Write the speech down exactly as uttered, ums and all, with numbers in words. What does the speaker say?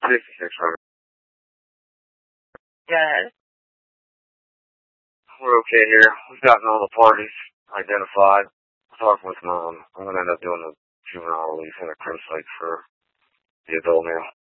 sixty-six hundred. Good. We're okay here. We've gotten all the parties identified. Talking with mom. I'm going to end up doing a juvenile release and a crib site for the adult male.